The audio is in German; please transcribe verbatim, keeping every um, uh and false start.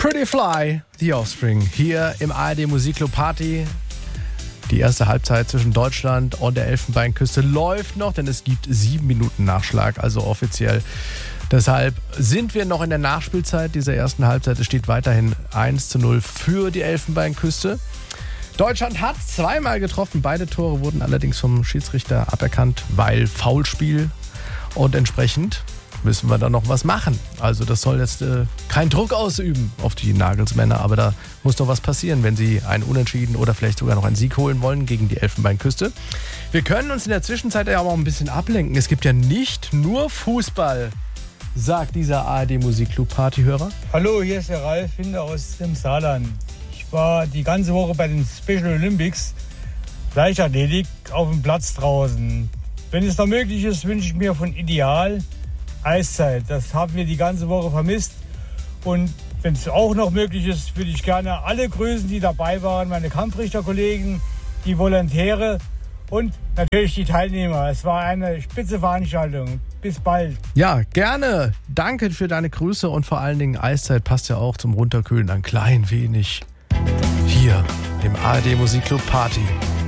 Pretty Fly, The Offspring, hier im A R D Musikclub Party. Die erste Halbzeit zwischen Deutschland und der Elfenbeinküste läuft noch, denn es gibt sieben Minuten Nachschlag, also offiziell. Deshalb sind wir noch in der Nachspielzeit dieser ersten Halbzeit. Es steht weiterhin eins zu null für die Elfenbeinküste. Deutschland hat zweimal getroffen. Beide Tore wurden allerdings vom Schiedsrichter aberkannt, weil Foulspiel. Und entsprechend müssen wir da noch was machen. Also das soll jetzt äh, keinen Druck ausüben auf die Nagelsmänner, aber da muss doch was passieren, wenn sie einen Unentschieden oder vielleicht sogar noch einen Sieg holen wollen gegen die Elfenbeinküste. Wir können uns in der Zwischenzeit ja auch ein bisschen ablenken. Es gibt ja nicht nur Fußball, sagt dieser A R D Musikclub Partyhörer. Hallo, hier ist der Ralf Hinder aus dem Saarland. Ich war die ganze Woche bei den Special Olympics Leichtathletik auf dem Platz draußen. Wenn es noch möglich ist, wünsche ich mir von Ideal Eiszeit. Das haben wir die ganze Woche vermisst. Und wenn es auch noch möglich ist, würde ich gerne alle grüßen, die dabei waren. Meine Kampfrichterkollegen, die Volontäre und natürlich die Teilnehmer. Es war eine spitze Veranstaltung. Bis bald. Ja, gerne. Danke für deine Grüße und vor allen Dingen Eiszeit passt ja auch zum Runterkühlen ein klein wenig. Hier im A R D Musikclub Party.